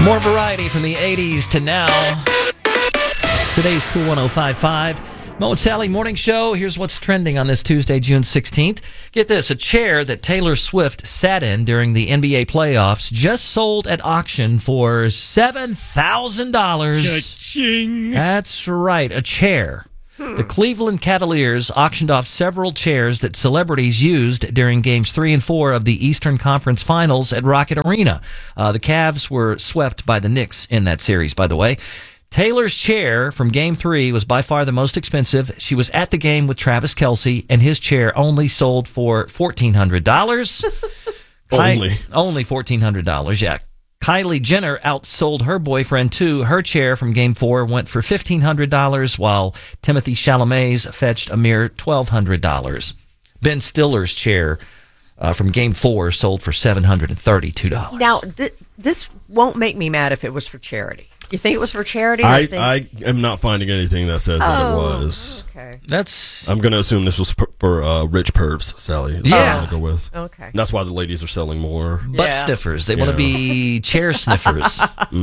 More variety from the 80s to now. Today's Cool 105.5. Mo and Sally Morning Show. Here's what's trending on this Tuesday, June 16th. Get this, a chair that Taylor Swift sat in during the NBA playoffs just sold at auction for $7,000. Cha-ching. That's right, a chair. The Cleveland Cavaliers auctioned off several chairs that celebrities used during Games 3 and 4 of the Eastern Conference Finals at Rocket Arena. The Cavs were swept by the Knicks in that series, by the way. Taylor's chair from Game 3 was by far the most expensive. She was at the game with Travis Kelce, and his chair only sold for $1,400. Only $1,400, yeah. Kylie Jenner outsold her boyfriend, too. Her chair from Game 4 went for $1,500, while Timothy Chalamet's fetched a mere $1,200. Ben Stiller's chair from Game 4 sold for $732. Now, this won't make me mad if it was for charity. You think it was for charity? I am not finding anything that says that it was. Okay. I'm going to assume this was for rich pervs, Sally. That's what I'm going to go with. Okay. That's why the ladies are selling more. Butt sniffers. They want to be chair sniffers.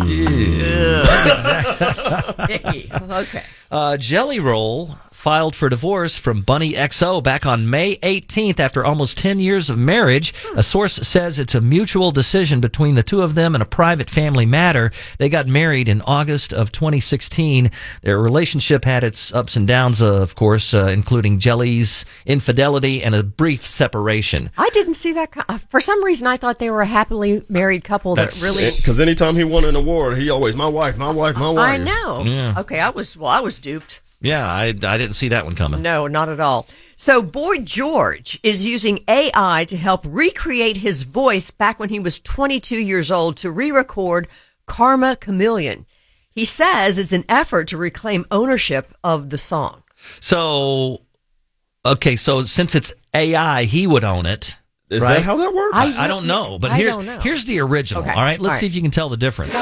Icky. Okay. Jelly Roll filed for divorce from Bunny XO back on May 18th after almost 10 years of marriage. A source says it's a mutual decision between the two of them and a private family matter. They got married in August of 2016. Their relationship had its ups and downs, of course, including Jelly's infidelity and a brief separation. I didn't see that. For some reason, I thought they were a happily married couple that really... Because anytime he won an award, he always, my wife. I know. Yeah. Okay, I was duped. Yeah, I didn't see that one coming. No, not at all. So Boy George is using AI to help recreate his voice back when he was 22 years old to re-record Karma Chameleon. He says it's an effort to reclaim ownership of the song. So since it's AI, he would own it. Is right? that how that works? I don't know, but here's the original. Okay. All right, let's All see right. if you can tell the difference.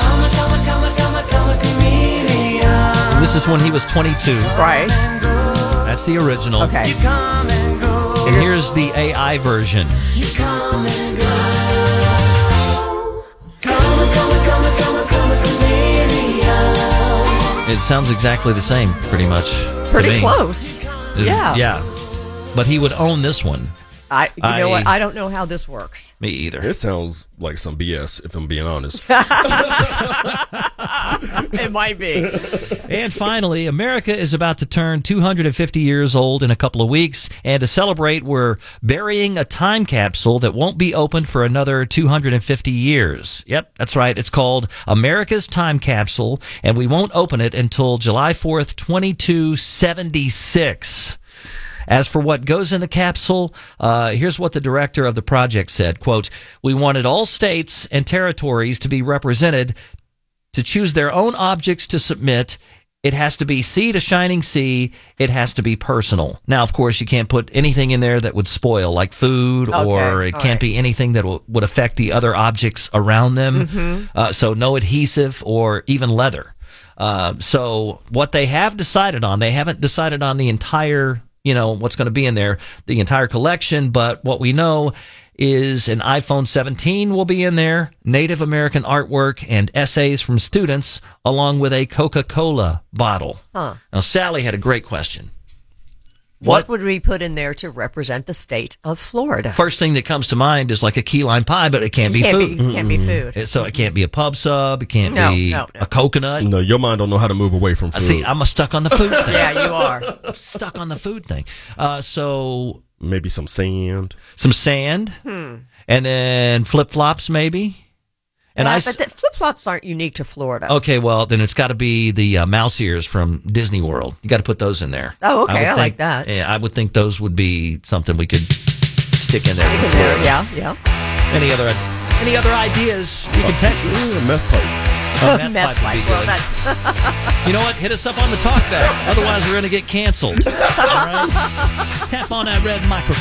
This is when he was 22. Right. That's the original. Okay. And here's the AI version. It sounds exactly the same, pretty much. Pretty close. Yeah. Yeah. But he would own this one. You know what? I don't know how this works. Me either. It sounds like some BS, if I'm being honest. It might be. And finally, America is about to turn 250 years old in a couple of weeks. And to celebrate, we're burying a time capsule that won't be opened for another 250 years. Yep, that's right. It's called America's Time Capsule, and we won't open it until July 4th, 2276. As for what goes in the capsule, here's what the director of the project said, quote, "We wanted all states and territories to be represented, to choose their own objects to submit. It has to be sea to shining sea. It has to be personal." Now, of course, you can't put anything in there that would spoil, like food, or it can't be anything that would affect the other objects around them. Mm-hmm. So no adhesive or even leather. So what they have decided on, they haven't decided on the entire what's going to be in there, the entire collection, but what we know is an iPhone 17 will be in there, Native American artwork, and essays from students, along with a Coca-Cola bottle. Now, Sally had a great question. What would we put in there to represent the state of Florida? First thing that comes to mind is like a key lime pie, but it can't be food. It can't be food. So it can't be a pub sub. It can't be a coconut. No, your mind don't know how to move away from food. See, I'm stuck on the food thing. Yeah, you are. I'm stuck on the food thing. So maybe some sand. Some sand. And then flip-flops maybe. And but the flip-flops aren't unique to Florida. Okay, well, then it's got to be the mouse ears from Disney World. You got to put those in there. Oh, okay. I like that. Yeah, I would think those would be something we could stick in there. Yeah. Any other ideas? You can text us. A meth pipe. A meth pipe would be good. You know what? Hit us up on the talkback. Otherwise, we're going to get canceled. All right? Tap on that red microphone.